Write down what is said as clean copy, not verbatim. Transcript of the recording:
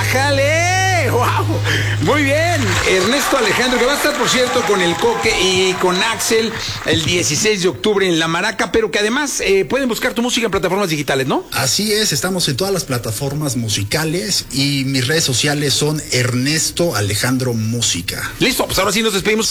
¡Ájale! ¡Wow! Muy bien, Ernesto Alejandro, que va a estar, por cierto, con el Coque y con Axel el 16 de octubre en La Maraca, pero que además pueden buscar tu música en plataformas digitales, ¿no? Así es, estamos en todas las plataformas musicales y mis redes sociales son Ernesto Alejandro Música. Listo, pues ahora sí nos despedimos.